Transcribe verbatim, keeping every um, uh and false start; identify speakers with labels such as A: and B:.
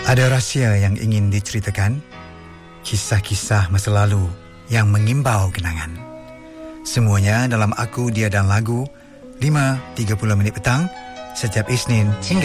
A: Ada rahsia yang ingin diceritakan, kisah-kisah masa lalu yang mengimbau kenangan. Semuanya dalam Aku, Dia dan Lagu, lima tiga puluh minit petang, setiap Isnin hingga